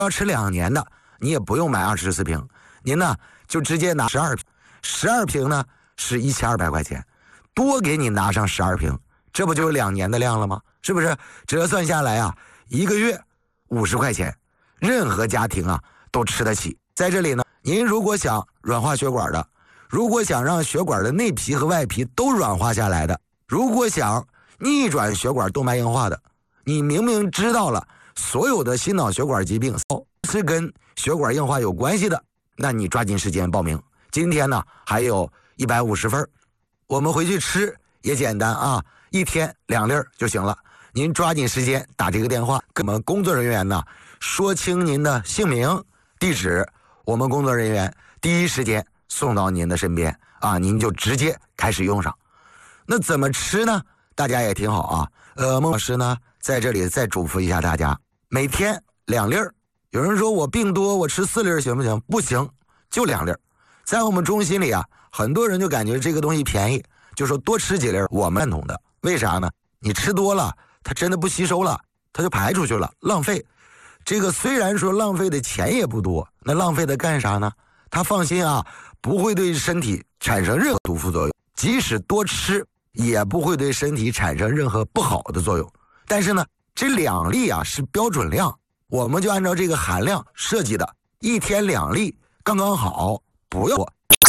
要吃2年的，你也不用买24瓶，您呢就直接拿12瓶，12瓶呢是1200块钱，多给你拿上12瓶，这不就2年的量了吗？是不是？折算下来啊，1个月50块钱，任何家庭啊都吃得起。在这里呢，您如果想软化血管的，如果想让血管的内皮和外皮都软化下来的，如果想逆转血管动脉硬化的，你明明知道了所有的心脑血管疾病是跟血管硬化有关系的，那你抓紧时间报名。今天呢还有150份，我们回去吃也简单啊，1天2粒就行了。您抓紧时间打这个电话，跟我们工作人员呢说清您的姓名、地址，我们工作人员第一时间送到您的身边啊，您就直接开始用上。那怎么吃呢？大家也听好啊。孟老师呢在这里再嘱咐一下大家，每天2粒。有人说我病多，我吃4粒行不行？不行，就2粒。在我们中心里啊，很多人就感觉这个东西便宜，就说多吃几粒，我们认同的。为啥呢？你吃多了，它真的不吸收了，它就排出去了，浪费。这个虽然说浪费的钱也不多，那浪费的干啥呢？他放心啊，不会对身体产生任何毒副作用，即使多吃也不会对身体产生任何不好的作用。但是呢，这2粒啊是标准量，我们就按照这个含量设计的，1天2粒刚刚好，不要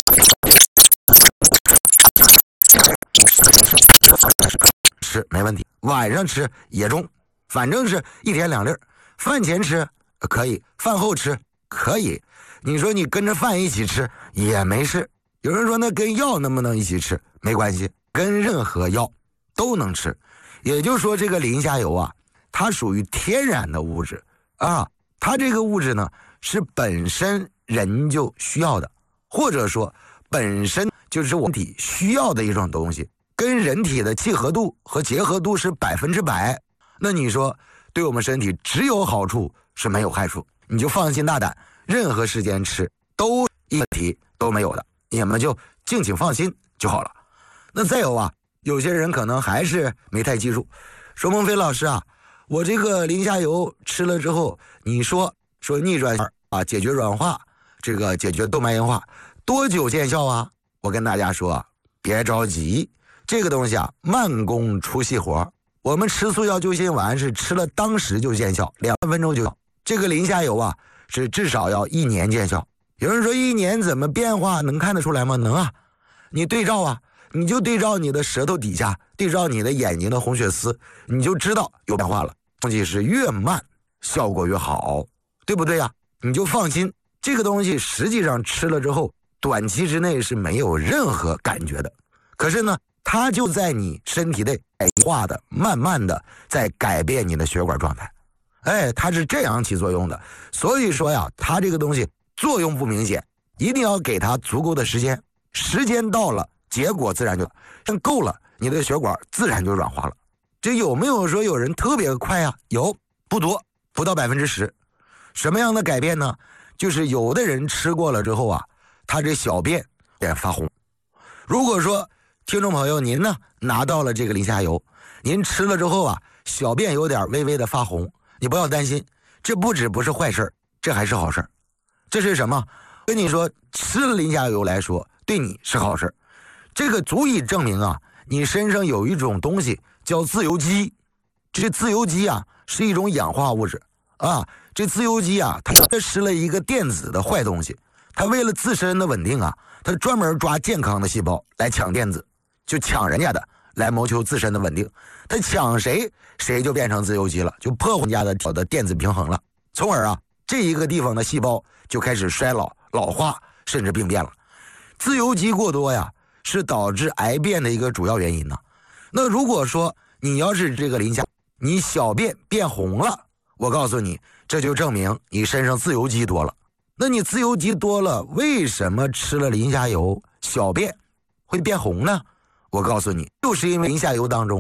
吃没问题，晚上吃也中，反正是1天2粒。饭前吃可以，饭后吃可以，你说你跟着饭一起吃也没事。有人说那跟药能不能一起吃？没关系，跟任何药都能吃。也就是说这个磷虾油啊，它属于天然的物质啊，它这个物质呢是本身人就需要的，或者说本身就是我们体需要的一种东西，跟人体的契合度和结合度是100%。那你说对我们身体只有好处是没有害处，你就放心大胆，任何时间吃都一问题都没有的，你们就敬请放心就好了。那再有啊，有些人可能还是没太记住，说孟非老师啊，我这个磷虾油吃了之后，你说逆转啊，解决软化，这个解决动脉硬化，多久见效啊？我跟大家说啊，别着急，这个东西啊，慢工出细活。我们吃速效救心丸是吃了当时就见效，2分钟就效。这个磷虾油啊，是至少要1年见效。有人说1年怎么变化能看得出来吗？能啊，你对照啊，你就对照你的舌头底下，对照你的眼睛的红血丝，你就知道有变化了。东西是越慢效果越好，对不对呀？你就放心，这个东西实际上吃了之后，短期之内是没有任何感觉的。可是呢，它就在你身体内化的，慢慢的在改变你的血管状态。它是这样起作用的。所以说呀，它这个东西作用不明显，一定要给它足够的时间，时间到了，结果自然就够了，你的血管自然就软化了。这有没有说有人特别快啊？有，不多，不到10%。什么样的改变呢？就是有的人吃过了之后啊，他这小便也发红。如果说听众朋友您呢拿到了这个磷虾油，您吃了之后啊，小便有点微微的发红，你不要担心，这不是坏事，这还是好事。这是什么？跟你说，吃了磷虾油来说，对你是好事。这个足以证明啊，你身上有一种东西叫自由基。这自由基啊是一种氧化物质啊，这自由基啊，它吃了一个电子的坏东西，它为了自身的稳定啊，它专门抓健康的细胞来抢电子，就抢人家的，来谋求自身的稳定。它抢谁，谁就变成自由基了，就破坏人家的电子平衡了，从而啊，这一个地方的细胞就开始衰老、老化，甚至病变了。自由基过多呀，是导致癌变的一个主要原因呢。那如果说你要是这个磷虾，你小便变红了，我告诉你，这就证明你身上自由基多了。那你自由基多了，为什么吃了磷虾油小便会变红呢？我告诉你，就是因为磷虾油当中